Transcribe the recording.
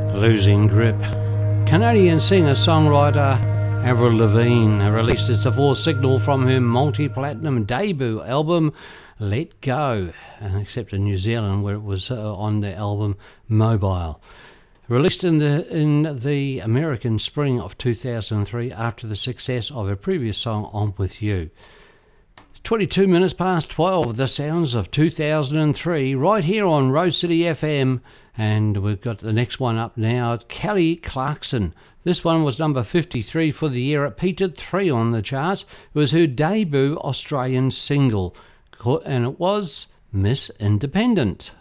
Losing Grip. Canadian singer-songwriter Avril Lavigne released his divorce signal from her multi-platinum debut album Let Go, except in New Zealand where it was on the album Mobile. Released in the American spring of 2003 after the success of her previous song On With You. 22 minutes past 12, the sounds of 2003, right here on Rose City FM. And we've got the next one up now, Kelly Clarkson. This one was number 53 for the year. It peaked at 3 on the charts. It was her debut Australian single, and it was Miss Independent.